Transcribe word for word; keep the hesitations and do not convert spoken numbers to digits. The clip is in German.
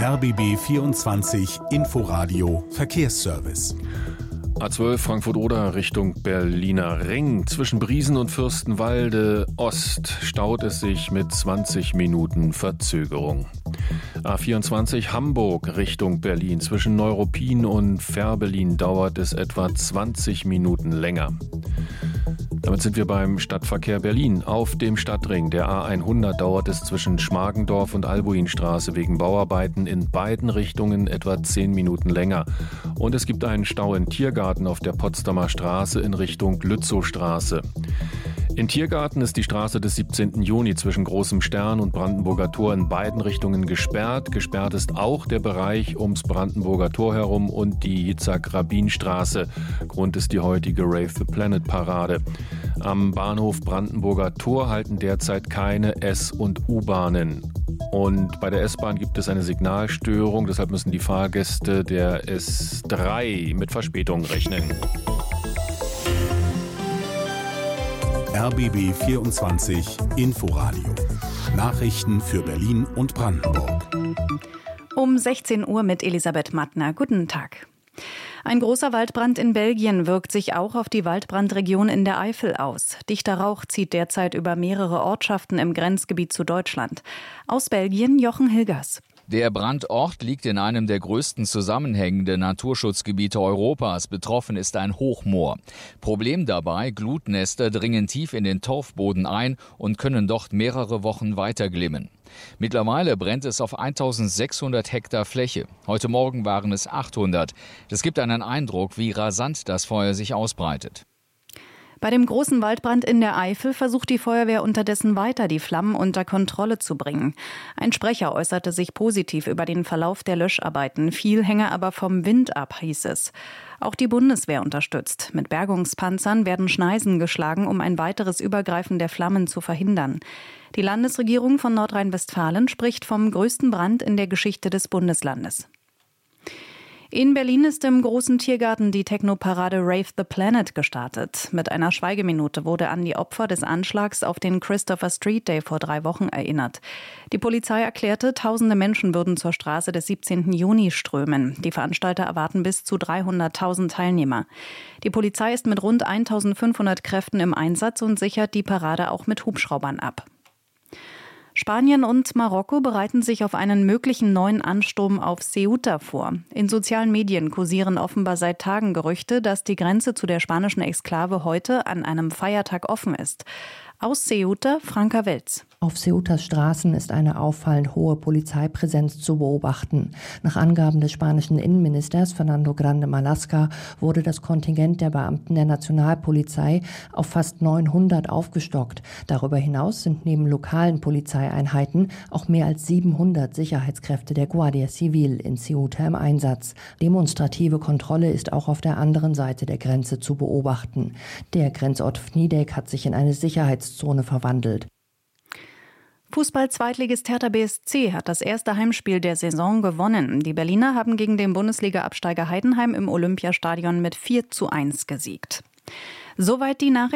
R B B vierundzwanzig Inforadio Verkehrsservice. A zwölf Frankfurt-Oder Richtung Berliner Ring. Zwischen Briesen und Fürstenwalde Ost staut es sich mit zwanzig Minuten Verzögerung. A vierundzwanzig Hamburg Richtung Berlin. Zwischen Neuruppin und Fährberlin dauert es etwa zwanzig Minuten länger. Damit sind wir beim Stadtverkehr Berlin. Auf dem Stadtring der A hundert dauert es zwischen Schmargendorf und Albuinstraße wegen Bauarbeiten in beiden Richtungen etwa zehn Minuten länger. Und es gibt einen Stau in Tiergarten auf der Potsdamer Straße in Richtung Lützowstraße. In Tiergarten ist die Straße des siebzehnten Juni zwischen Großem Stern und Brandenburger Tor in beiden Richtungen gesperrt. Gesperrt ist auch der Bereich ums Brandenburger Tor herum und die Yitzhak-Rabin-Straße. Grund ist die heutige Rave the Planet Parade. Am Bahnhof Brandenburger Tor halten derzeit keine S- und U-Bahnen. Und bei der S-Bahn gibt es eine Signalstörung, deshalb müssen die Fahrgäste der S drei mit Verspätung rechnen. R B B vierundzwanzig Inforadio. Nachrichten für Berlin und Brandenburg. Um sechzehn Uhr mit Elisabeth Mattner. Guten Tag. Ein großer Waldbrand in Belgien wirkt sich auch auf die Waldbrandregion in der Eifel aus. Dichter Rauch zieht derzeit über mehrere Ortschaften im Grenzgebiet zu Deutschland. Aus Belgien Jochen Hilgers. Der Brandort liegt in einem der größten zusammenhängenden Naturschutzgebiete Europas. Betroffen ist ein Hochmoor. Problem dabei, Glutnester dringen tief in den Torfboden ein und können dort mehrere Wochen weiter glimmen. Mittlerweile brennt es auf eintausendsechshundert Hektar Fläche. Heute Morgen waren es achthundert. Das gibt einen Eindruck, wie rasant das Feuer sich ausbreitet. Bei dem großen Waldbrand in der Eifel versucht die Feuerwehr unterdessen weiter, die Flammen unter Kontrolle zu bringen. Ein Sprecher äußerte sich positiv über den Verlauf der Löscharbeiten. Viel hänge aber vom Wind ab, hieß es. Auch die Bundeswehr unterstützt. Mit Bergungspanzern werden Schneisen geschlagen, um ein weiteres Übergreifen der Flammen zu verhindern. Die Landesregierung von Nordrhein-Westfalen spricht vom größten Brand in der Geschichte des Bundeslandes. In Berlin ist im großen Tiergarten die Techno-Parade Rave the Planet gestartet. Mit einer Schweigeminute wurde an die Opfer des Anschlags auf den Christopher Street Day vor drei Wochen erinnert. Die Polizei erklärte, tausende Menschen würden zur Straße des siebzehnten Juni strömen. Die Veranstalter erwarten bis zu dreihunderttausend Teilnehmer. Die Polizei ist mit rund eintausendfünfhundert Kräften im Einsatz und sichert die Parade auch mit Hubschraubern ab. Spanien und Marokko bereiten sich auf einen möglichen neuen Ansturm auf Ceuta vor. In sozialen Medien kursieren offenbar seit Tagen Gerüchte, dass die Grenze zu der spanischen Exklave heute an einem Feiertag offen ist. Aus Ceuta, Franka Welz. Auf Ceutas Straßen ist eine auffallend hohe Polizeipräsenz zu beobachten. Nach Angaben des spanischen Innenministers Fernando Grande Marlaska wurde das Kontingent der Beamten der Nationalpolizei auf fast neunhundert aufgestockt. Darüber hinaus sind neben lokalen Polizeieinheiten auch mehr als siebenhundert Sicherheitskräfte der Guardia Civil in Ceuta im Einsatz. Demonstrative Kontrolle ist auch auf der anderen Seite der Grenze zu beobachten. Der Grenzort Fnideq hat sich in eine Sicherheitszone verwandelt. Fußball-Zweitligist Hertha B S C hat das erste Heimspiel der Saison gewonnen. Die Berliner haben gegen den Bundesliga-Absteiger Heidenheim im Olympiastadion mit vier zu eins gesiegt. Soweit die Nachrichten.